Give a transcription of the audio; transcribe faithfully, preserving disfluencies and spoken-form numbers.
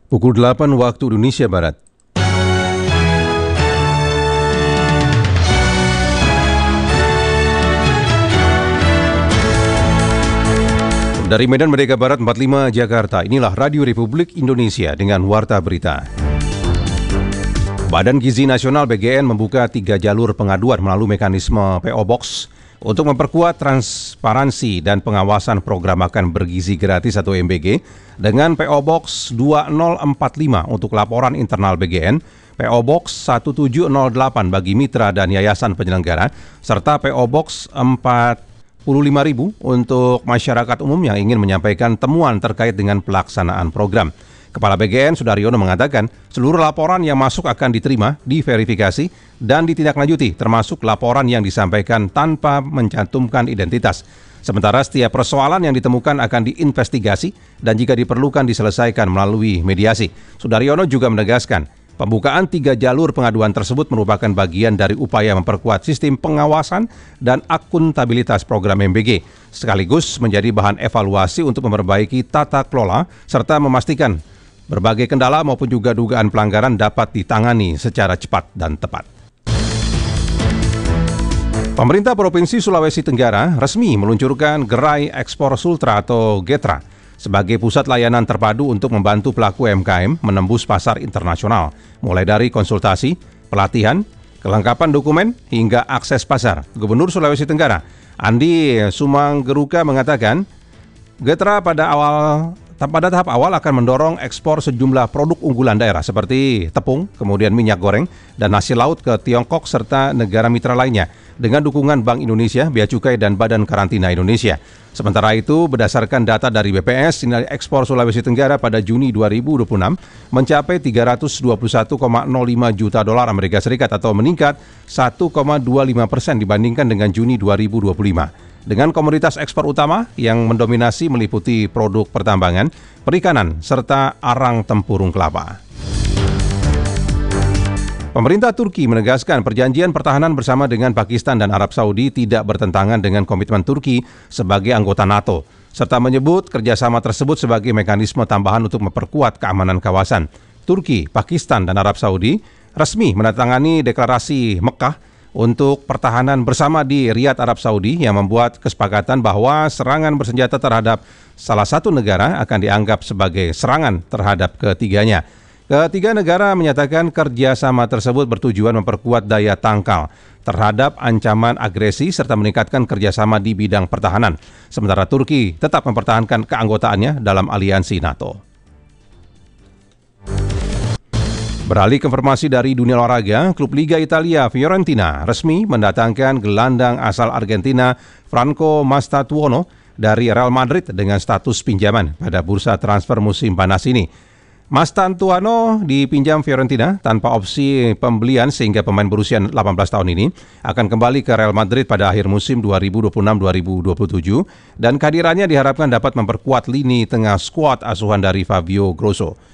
Pukul delapan waktu Indonesia Barat. Dari Medan Merdeka Barat empat puluh lima Jakarta, inilah Radio Republik Indonesia dengan Warta Berita. Badan Gizi Nasional B G N membuka tiga jalur pengaduan melalui mekanisme P O Box untuk memperkuat transparansi dan pengawasan program makan bergizi gratis atau M B G dengan P O Box dua nol empat lima untuk laporan internal B G N, P O Box satu tujuh nol delapan bagi mitra dan yayasan penyelenggara, serta P O Box empat puluh lima ribu untuk masyarakat umum yang ingin menyampaikan temuan terkait dengan pelaksanaan program. Kepala B G N Sudaryono mengatakan seluruh laporan yang masuk akan diterima, diverifikasi, dan ditindaklanjuti, termasuk laporan yang disampaikan tanpa mencantumkan identitas. Sementara setiap persoalan yang ditemukan akan diinvestigasi dan jika diperlukan diselesaikan melalui mediasi. Sudaryono juga menegaskan pembukaan tiga jalur pengaduan tersebut merupakan bagian dari upaya memperkuat sistem pengawasan dan akuntabilitas program M B G, sekaligus menjadi bahan evaluasi untuk memperbaiki tata kelola serta memastikan berbagai kendala maupun juga dugaan pelanggaran dapat ditangani secara cepat dan tepat. Pemerintah Provinsi Sulawesi Tenggara resmi meluncurkan Gerai Ekspor Sultra atau Getra sebagai pusat layanan terpadu untuk membantu pelaku U M K M menembus pasar internasional, mulai dari konsultasi, pelatihan, kelengkapan dokumen, hingga akses pasar. Gubernur Sulawesi Tenggara, Andi Sumanggeruka mengatakan, Getra pada awal pada tahap awal akan mendorong ekspor sejumlah produk unggulan daerah seperti tepung, kemudian minyak goreng, dan nasi laut ke Tiongkok serta negara mitra lainnya dengan dukungan Bank Indonesia, Bea Cukai, dan Badan Karantina Indonesia. Sementara itu, berdasarkan data dari B P S, nilai ekspor Sulawesi Tenggara pada Juni dua ribu dua puluh enam mencapai tiga ratus dua puluh satu koma nol lima juta dolar Amerika Serikat atau meningkat satu koma dua lima persen dibandingkan dengan Juni dua ribu dua puluh lima. Dengan komoditas ekspor utama yang mendominasi meliputi produk pertambangan, perikanan, serta arang tempurung kelapa. Pemerintah Turki menegaskan perjanjian pertahanan bersama dengan Pakistan dan Arab Saudi tidak bertentangan dengan komitmen Turki sebagai anggota NATO, serta menyebut kerjasama tersebut sebagai mekanisme tambahan untuk memperkuat keamanan kawasan. Turki, Pakistan, dan Arab Saudi resmi menandatangani deklarasi Mekah untuk pertahanan bersama di Riyadh, Arab Saudi, yang membuat kesepakatan bahwa serangan bersenjata terhadap salah satu negara akan dianggap sebagai serangan terhadap ketiganya. Ketiga negara menyatakan kerjasama tersebut bertujuan memperkuat daya tangkal terhadap ancaman agresi serta meningkatkan kerjasama di bidang pertahanan. Sementara Turki tetap mempertahankan keanggotaannya dalam aliansi NATO. Beralih ke informasi dari dunia olahraga, klub Liga Italia Fiorentina resmi mendatangkan gelandang asal Argentina Franco Mastatuono dari Real Madrid dengan status pinjaman pada bursa transfer musim panas ini. Mastatuono dipinjam Fiorentina tanpa opsi pembelian sehingga pemain berusia delapan belas tahun ini akan kembali ke Real Madrid pada akhir musim dua ribu dua puluh enam dua ribu dua puluh tujuh dan kehadirannya diharapkan dapat memperkuat lini tengah skuad asuhan dari Fabio Grosso.